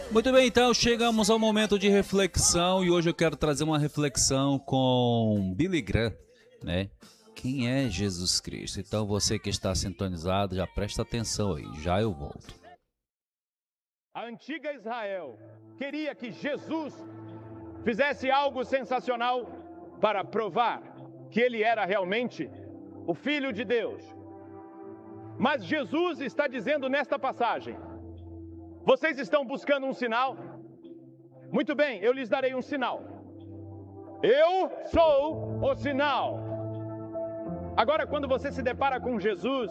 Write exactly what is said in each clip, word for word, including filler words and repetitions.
Muito bem, então chegamos ao momento de reflexão e hoje eu quero trazer uma reflexão com Billy Graham, né? Quem é Jesus Cristo? Então você que está sintonizado, já presta atenção aí, já eu volto. A antiga Israel queria que Jesus fizesse algo sensacional para provar que ele era realmente o Filho de Deus. Mas Jesus está dizendo nesta passagem: vocês estão buscando um sinal? Muito bem, eu lhes darei um sinal. Eu sou o sinal. Agora, quando você se depara com Jesus,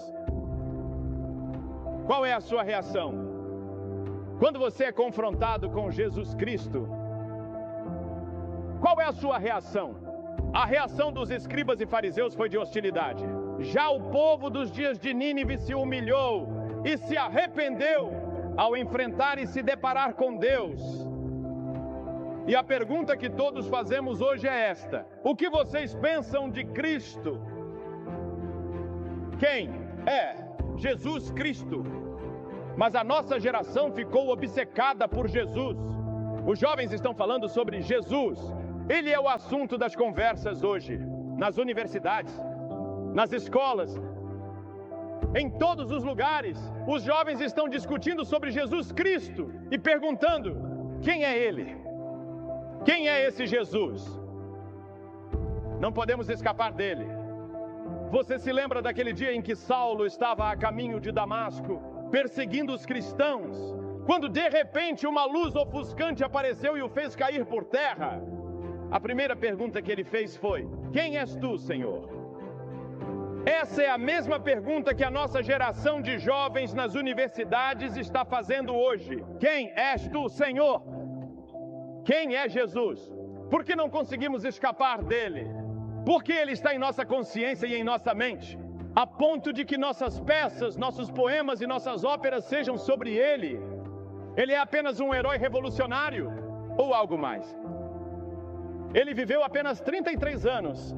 qual é a sua reação? Quando você é confrontado com Jesus Cristo, qual é a sua reação? A reação dos escribas e fariseus foi de hostilidade. Já o povo dos dias de Nínive se humilhou e se arrependeu ao enfrentar e se deparar com Deus. E a pergunta que todos fazemos hoje é esta: o que vocês pensam de Cristo? Quem é Jesus Cristo? Mas a nossa geração ficou obcecada por Jesus. Os jovens estão falando sobre Jesus. Ele é o assunto das conversas hoje, nas universidades, nas escolas, em todos os lugares. Os jovens estão discutindo sobre Jesus Cristo e perguntando: quem é Ele? Quem é esse Jesus? Não podemos escapar dele. Você se lembra daquele dia em que Saulo estava a caminho de Damasco, perseguindo os cristãos, quando de repente uma luz ofuscante apareceu e o fez cair por terra? A primeira pergunta que ele fez foi: quem és tu, Senhor? Essa é a mesma pergunta que a nossa geração de jovens nas universidades está fazendo hoje. Quem és tu, Senhor? Quem é Jesus? Por que não conseguimos escapar dele? Porque ele está em nossa consciência e em nossa mente, a ponto de que nossas peças, nossos poemas e nossas óperas sejam sobre ele. Ele é apenas um herói revolucionário ou algo mais? Ele viveu apenas trinta e três anos.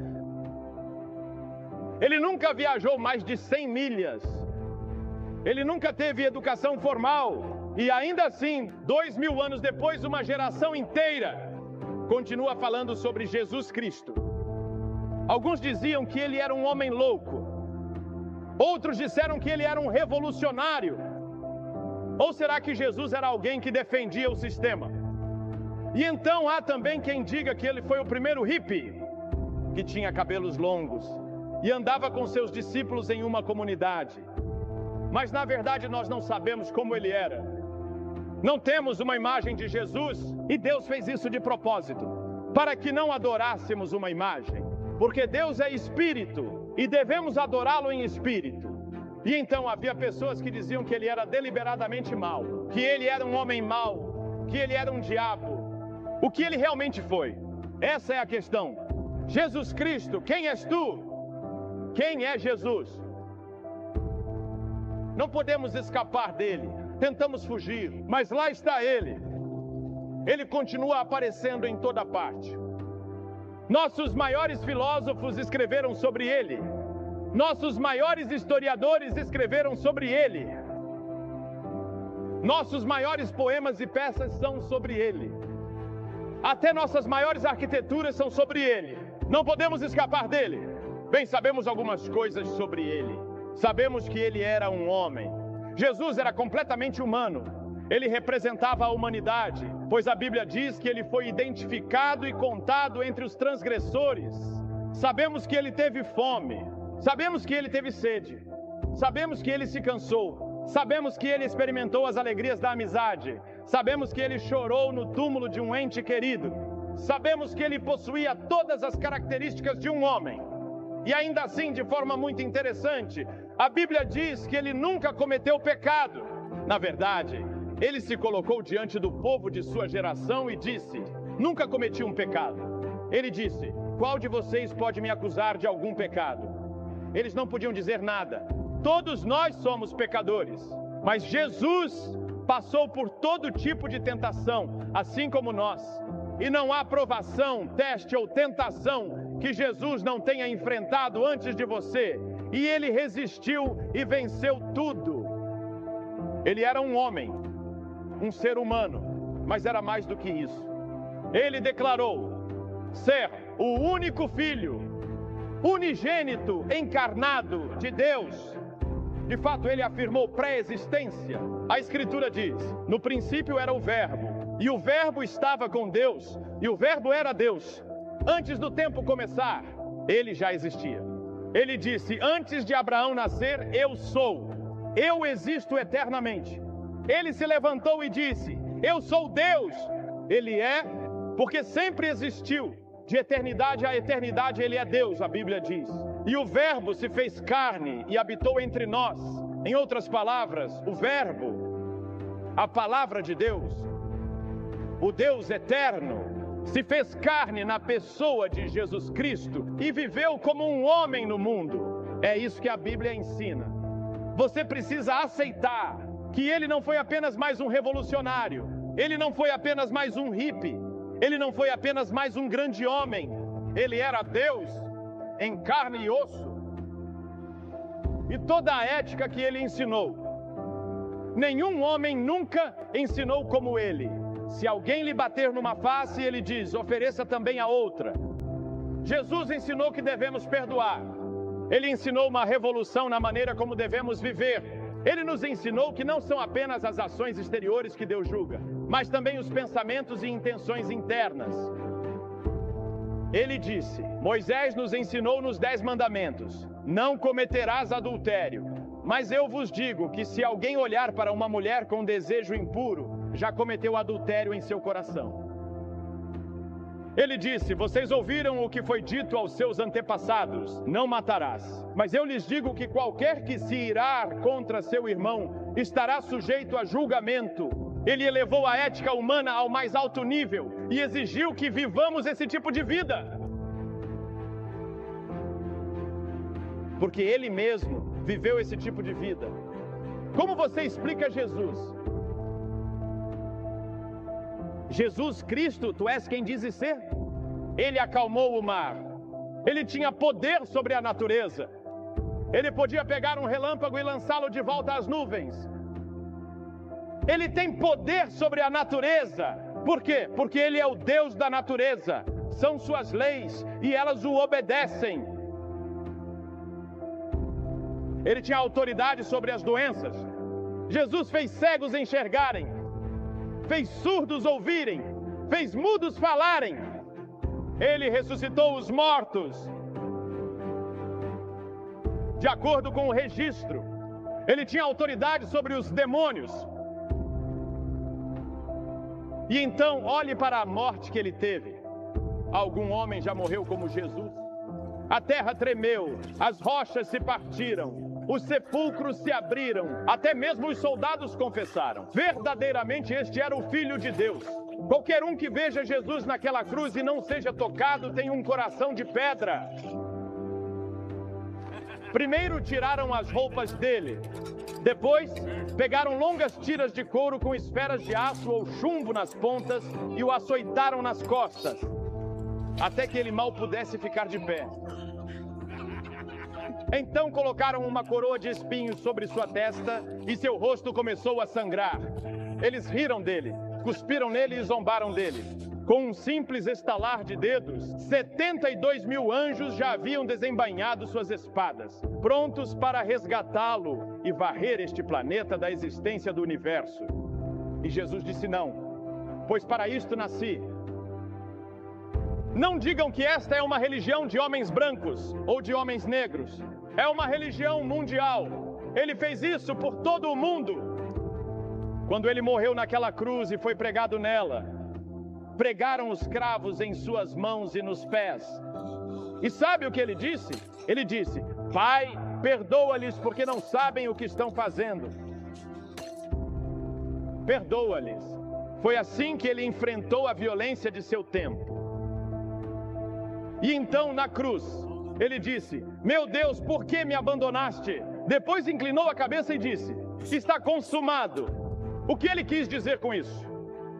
Ele nunca viajou mais de cem milhas. Ele nunca teve educação formal. E ainda assim, dois mil anos depois, uma geração inteira continua falando sobre Jesus Cristo. Alguns diziam que ele era um homem louco. Outros disseram que ele era um revolucionário. Ou será que Jesus era alguém que defendia o sistema? E então há também quem diga que ele foi o primeiro hippie, que tinha cabelos longos e andava com seus discípulos em uma comunidade. Mas na verdade nós não sabemos como ele era. Não temos uma imagem de Jesus, e Deus fez isso de propósito, para que não adorássemos uma imagem, porque Deus é espírito e devemos adorá-lo em espírito. E então havia pessoas que diziam que ele era deliberadamente mau, que ele era um homem mau, que ele era um diabo. O que ele realmente foi? Essa é a questão. Jesus Cristo, quem és tu? Quem é Jesus? Não podemos escapar dele. Tentamos fugir, mas lá está ele. Ele continua aparecendo em toda parte. Nossos maiores filósofos escreveram sobre ele. Nossos maiores historiadores escreveram sobre ele. Nossos maiores poemas e peças são sobre ele. Até nossas maiores arquiteturas são sobre ele. Não podemos escapar dele. Bem, sabemos algumas coisas sobre ele. Sabemos que ele era um homem. Jesus era completamente humano. Ele representava a humanidade, pois a Bíblia diz que ele foi identificado e contado entre os transgressores. Sabemos que ele teve fome. Sabemos que ele teve sede. Sabemos que ele se cansou. Sabemos que ele experimentou as alegrias da amizade. Sabemos que ele chorou no túmulo de um ente querido. Sabemos que ele possuía todas as características de um homem. E ainda assim, de forma muito interessante, a Bíblia diz que ele nunca cometeu pecado. Na verdade, ele se colocou diante do povo de sua geração e disse: nunca cometi um pecado. Ele disse: qual de vocês pode me acusar de algum pecado? Eles não podiam dizer nada. Todos nós somos pecadores. Mas Jesus passou por todo tipo de tentação, assim como nós. E não há provação, teste ou tentação que Jesus não tenha enfrentado antes de você. E ele resistiu e venceu tudo. Ele era um homem, um ser humano, mas era mais do que isso. Ele declarou ser o único Filho, unigênito, encarnado de Deus. De fato, ele afirmou pré-existência. A Escritura diz: no princípio era o Verbo, e o Verbo estava com Deus, e o Verbo era Deus. Antes do tempo começar, ele já existia. Ele disse: antes de Abraão nascer, eu sou. Eu existo eternamente. Ele se levantou e disse: eu sou Deus. Ele é, porque sempre existiu. De eternidade a eternidade ele é Deus, a Bíblia diz. E o Verbo se fez carne e habitou entre nós. Em outras palavras, o Verbo, a palavra de Deus, o Deus eterno, se fez carne na pessoa de Jesus Cristo e viveu como um homem no mundo. É isso que a Bíblia ensina. Você precisa aceitar que ele não foi apenas mais um revolucionário, ele não foi apenas mais um hippie, ele não foi apenas mais um grande homem, ele era Deus em carne e osso. E toda a ética que ele ensinou, nenhum homem nunca ensinou como ele. Se alguém lhe bater numa face, ele diz: ofereça também a outra. Jesus ensinou que devemos perdoar. Ele ensinou uma revolução na maneira como devemos viver. Ele nos ensinou que não são apenas as ações exteriores que Deus julga, mas também os pensamentos e intenções internas. Ele disse, Moisés nos ensinou nos dez mandamentos: não cometerás adultério. Mas eu vos digo que se alguém olhar para uma mulher com desejo impuro, já cometeu adultério em seu coração. Ele disse, vocês ouviram o que foi dito aos seus antepassados: não matarás. Mas eu lhes digo que qualquer que se irar contra seu irmão estará sujeito a julgamento. Ele elevou a ética humana ao mais alto nível e exigiu que vivamos esse tipo de vida. Porque ele mesmo viveu esse tipo de vida. Como você explica Jesus? Jesus Cristo, tu és quem dizes ser? Ele acalmou o mar. Ele tinha poder sobre a natureza. Ele podia pegar um relâmpago e lançá-lo de volta às nuvens. Ele tem poder sobre a natureza. Por quê? Porque ele é o Deus da natureza. São suas leis e elas o obedecem. Ele tinha autoridade sobre as doenças. Jesus fez cegos enxergarem, fez surdos ouvirem, fez mudos falarem. Ele ressuscitou os mortos. De acordo com o registro, ele tinha autoridade sobre os demônios. E então, olhe para a morte que ele teve. Algum homem já morreu como Jesus? A terra tremeu, as rochas se partiram, os sepulcros se abriram, até mesmo os soldados confessaram. Verdadeiramente este era o Filho de Deus. Qualquer um que veja Jesus naquela cruz e não seja tocado tem um coração de pedra. Primeiro tiraram as roupas dele. Depois, pegaram longas tiras de couro com esferas de aço ou chumbo nas pontas e o açoitaram nas costas, até que ele mal pudesse ficar de pé. Então colocaram uma coroa de espinhos sobre sua testa e seu rosto começou a sangrar. Eles riram dele, cuspiram nele e zombaram dele. Com um simples estalar de dedos, setenta e dois mil anjos já haviam desembainhado suas espadas, prontos para resgatá-lo e varrer este planeta da existência do universo. E Jesus disse não, pois para isto nasci. Não digam que esta é uma religião de homens brancos ou de homens negros. É uma religião mundial. Ele fez isso por todo o mundo. Quando ele morreu naquela cruz e foi pregado nela, pregaram os cravos em suas mãos e nos pés. E sabe o que ele disse? Ele disse, Pai, perdoa-lhes porque não sabem o que estão fazendo. Perdoa-lhes. Foi assim que ele enfrentou a violência de seu tempo. E então na cruz, ele disse, meu Deus, por que me abandonaste? Depois inclinou a cabeça e disse, está consumado. O que ele quis dizer com isso?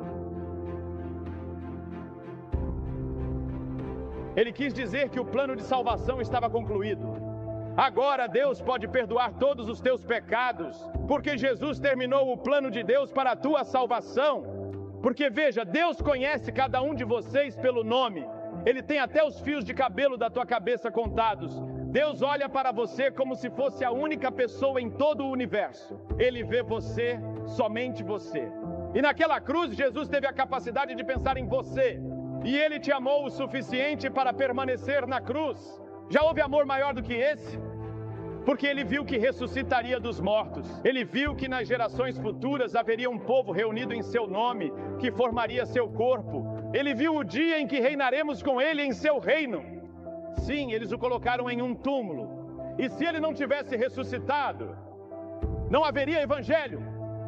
Ele quis dizer que o plano de salvação estava concluído. Agora Deus pode perdoar todos os teus pecados, porque Jesus terminou o plano de Deus para a tua salvação. Porque veja, Deus conhece cada um de vocês pelo nome. Ele tem até os fios de cabelo da tua cabeça contados. Deus olha para você como se fosse a única pessoa em todo o universo. Ele vê você, somente você. E naquela cruz, Jesus teve a capacidade de pensar em você. E Ele te amou o suficiente para permanecer na cruz. Já houve amor maior do que esse? Porque Ele viu que ressuscitaria dos mortos. Ele viu que nas gerações futuras haveria um povo reunido em seu nome, que formaria seu corpo. Ele viu o dia em que reinaremos com Ele em seu reino. Sim, eles o colocaram em um túmulo. E se Ele não tivesse ressuscitado, não haveria evangelho.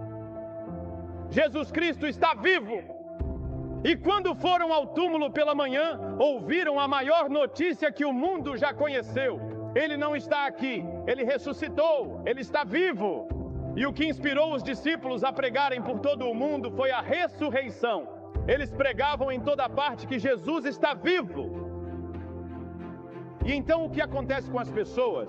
Jesus Cristo está vivo. E quando foram ao túmulo pela manhã, ouviram a maior notícia que o mundo já conheceu. Ele não está aqui, Ele ressuscitou, Ele está vivo. E o que inspirou os discípulos a pregarem por todo o mundo foi a ressurreição. Eles pregavam em toda parte que Jesus está vivo. E então o que acontece com as pessoas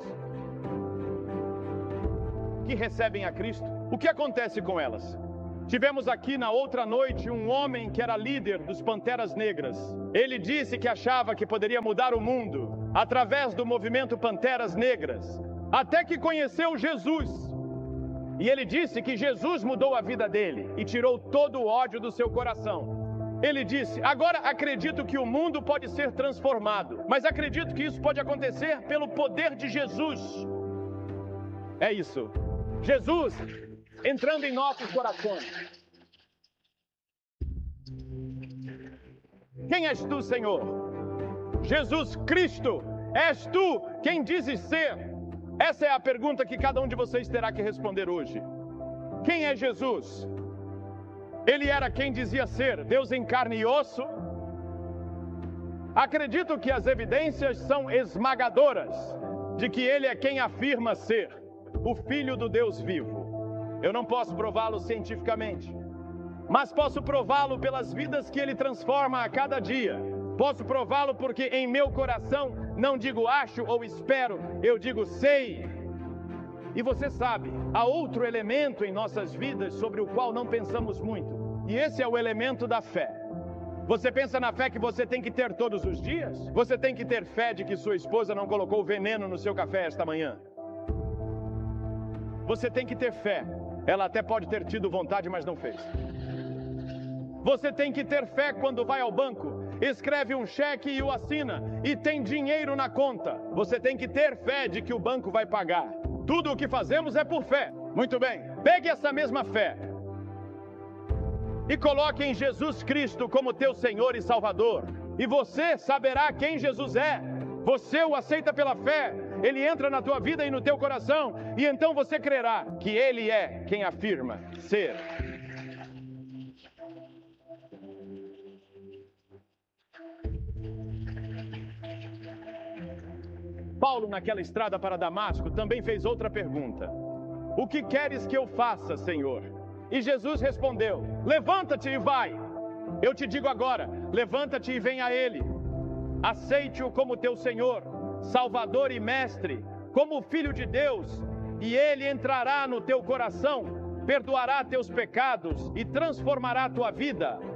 que recebem a Cristo? O que acontece com elas? Tivemos aqui na outra noite um homem que era líder dos Panteras Negras. Ele disse que achava que poderia mudar o mundo através do movimento Panteras Negras, até que conheceu Jesus. E ele disse que Jesus mudou a vida dele e tirou todo o ódio do seu coração. Ele disse: agora acredito que o mundo pode ser transformado, mas acredito que isso pode acontecer pelo poder de Jesus. É isso. Jesus entrando em nossos corações. Quem és tu, Senhor? Jesus Cristo, és tu quem dizes ser? Essa é a pergunta que cada um de vocês terá que responder hoje. Quem é Jesus? Ele era quem dizia ser, Deus em carne e osso? Acredito que as evidências são esmagadoras de que Ele é quem afirma ser o Filho do Deus vivo. Eu não posso prová-lo cientificamente, mas posso prová-lo pelas vidas que Ele transforma a cada dia. Posso prová-lo porque em meu coração não digo acho ou espero, eu digo sei. E você sabe, há outro elemento em nossas vidas sobre o qual não pensamos muito, e esse é o elemento da fé. Você pensa na fé que você tem que ter todos os dias? Você tem que ter fé de que sua esposa não colocou veneno no seu café esta manhã. Você tem que ter fé. Ela até pode ter tido vontade, mas não fez. Você tem que ter fé quando vai ao banco, escreve um cheque e o assina, e tem dinheiro na conta. Você tem que ter fé de que o banco vai pagar. Tudo o que fazemos é por fé. Muito bem, pegue essa mesma fé e coloque em Jesus Cristo como teu Senhor e Salvador. E você saberá quem Jesus é. Você o aceita pela fé. Ele entra na tua vida e no teu coração, e então você crerá que Ele é quem afirma ser. Paulo, naquela estrada para Damasco, também fez outra pergunta: o que queres que eu faça, Senhor? E Jesus respondeu: levanta-te e vai. Eu te digo agora, levanta-te e vem a Ele. Aceite-o como teu Senhor, Salvador e Mestre, como Filho de Deus, e Ele entrará no teu coração, perdoará teus pecados e transformará a tua vida.